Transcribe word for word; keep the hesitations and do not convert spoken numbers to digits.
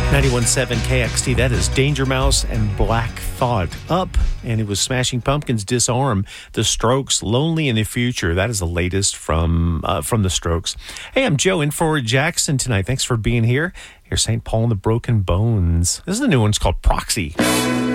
ninety-one point seven K X T, that is Danger Mouse and Black Thought. Up, and it was Smashing Pumpkins' Disarm. The Strokes, Lonely in the Future. That is the latest from uh, from the Strokes. Hey, I'm Joe in for Jackson tonight. Thanks for being here. Here's Saint Paul and the Broken Bones. This is the new one. It's called Proxy.